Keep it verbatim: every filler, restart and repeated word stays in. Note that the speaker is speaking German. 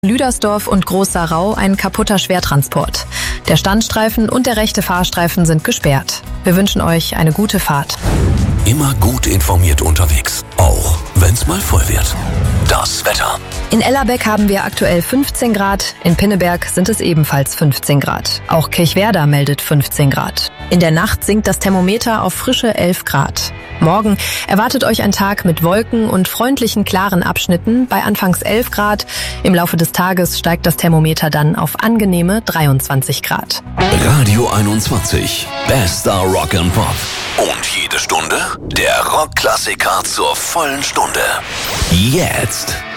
Lüdersdorf und Groß-Sarau ein kaputter Schwertransport. Der Standstreifen und der rechte Fahrstreifen sind gesperrt. Wir wünschen euch eine gute Fahrt. Immer gut informiert unterwegs, auch wenn's mal voll wird. Das Wetter. In Ellerbeck haben wir aktuell fünfzehn Grad, in Pinneberg sind es ebenfalls fünfzehn Grad. Auch Kirchwerder meldet fünfzehn Grad. In der Nacht sinkt das Thermometer auf frische elf Grad. Morgen erwartet euch ein Tag mit Wolken und freundlichen, klaren Abschnitten bei anfangs elf Grad. Im Laufe des Tages steigt das Thermometer dann auf angenehme dreiundzwanzig Grad. Radio einundzwanzig. Bester Rock and Pop. Und jede Stunde der Rockklassiker zur vollen Stunde. Jetzt.